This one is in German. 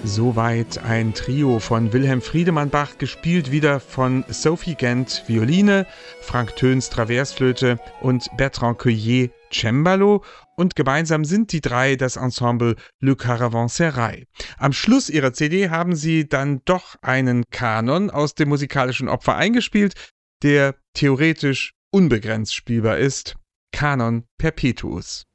Soweit ein Trio von Wilhelm Friedemann Bach, gespielt wieder von Sophie Gent Violine, Frank Töns Traversflöte und Bertrand Cueillet Cembalo, und gemeinsam sind die drei das Ensemble Le Caravansérail. Am Schluss ihrer CD haben sie dann doch einen Kanon aus dem musikalischen Opfer eingespielt, der theoretisch unbegrenzt spielbar ist. Canon Perpetuus.